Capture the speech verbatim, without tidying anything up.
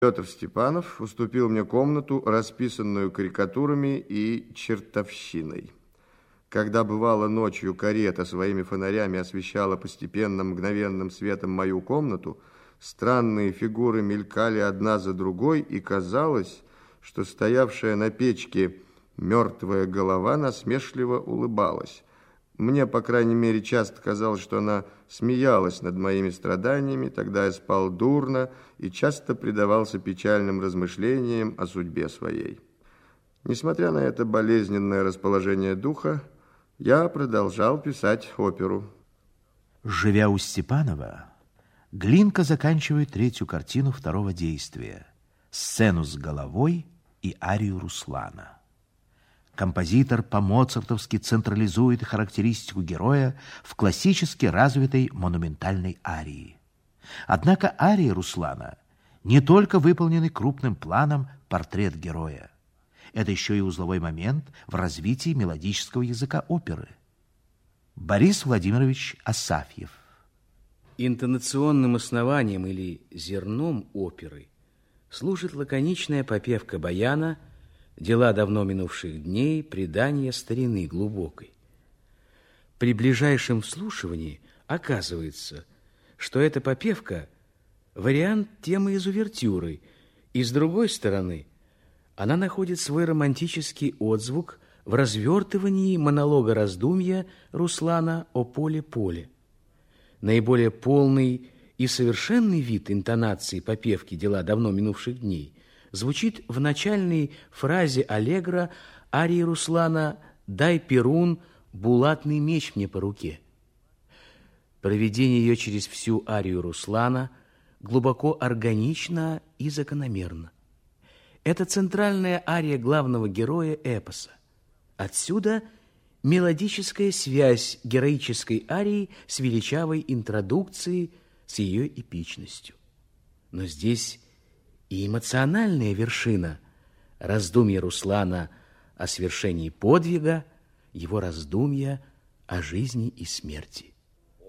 Петр Степанов уступил мне комнату, расписанную карикатурами и чертовщиной. Когда бывало ночью карета своими фонарями освещала постепенно мгновенным светом мою комнату, странные фигуры мелькали одна за другой, и казалось, что стоявшая на печке мертвая голова насмешливо улыбалась. Мне, по крайней мере, часто казалось, что она смеялась над моими страданиями, тогда я спал дурно и часто предавался печальным размышлениям о судьбе своей. Несмотря на это болезненное расположение духа, я продолжал писать оперу. Живя у Степанова, Глинка заканчивает третью картину второго действия «Сцену с головой» и арию Руслана. Композитор по-моцартовски централизует характеристику героя в классически развитой монументальной арии. Однако ария Руслана не только выполненный крупным планом портрет героя. Это еще и узловой момент в развитии мелодического языка оперы. Борис Владимирович Асафьев. Интонационным основанием или зерном оперы служит лаконичная попевка баяна, дела давно минувших дней, предания старины глубокой. При ближайшем вслушивании оказывается, что эта попевка – вариант темы из увертюры, и, с другой стороны, она находит свой романтический отзвук в развертывании монолога раздумья Руслана о поле-поле. Наиболее полный и совершенный вид интонации попевки «Дела давно минувших дней» звучит в начальной фразе аллегро арии Руслана «Дай, Перун, булатный меч мне по руке». Проведение ее через всю арию Руслана глубоко органично и закономерно. Это центральная ария главного героя эпоса. Отсюда мелодическая связь героической арии с величавой интродукцией, с ее эпичностью. Но здесь и эмоциональная вершина раздумья Руслана о свершении подвига, его раздумья о жизни и смерти.